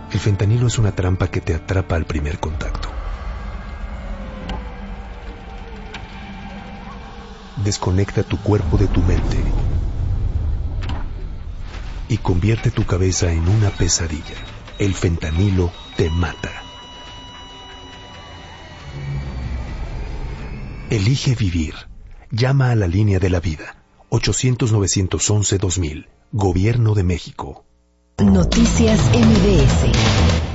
El fentanilo es una trampa que te atrapa al primer contacto. Desconecta tu cuerpo de tu mente y convierte tu cabeza en una pesadilla. El fentanilo te mata. Elige vivir. Llama a la línea de la vida. 800-911-2000. Gobierno de México. Noticias MBS.